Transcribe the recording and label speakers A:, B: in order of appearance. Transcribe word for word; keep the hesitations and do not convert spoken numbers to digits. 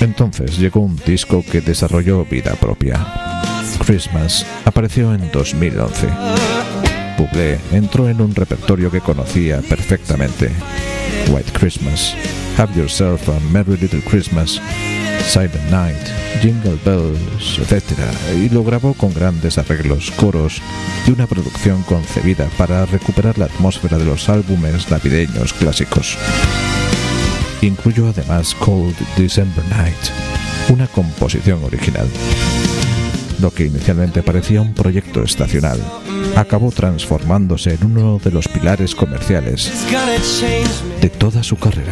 A: Entonces llegó un disco que desarrolló vida propia. Christmas apareció en dos mil once. Bublé entró en un repertorio que conocía perfectamente: White Christmas, Have Yourself a Merry Little Christmas, Silent Night, Jingle Bells, etcétera, y lo grabó con grandes arreglos, coros y una producción concebida para recuperar la atmósfera de los álbumes navideños clásicos. Incluyó además Cold December Night, una composición original. Lo que inicialmente parecía un proyecto estacional acabó transformándose en uno de los pilares comerciales de toda su carrera.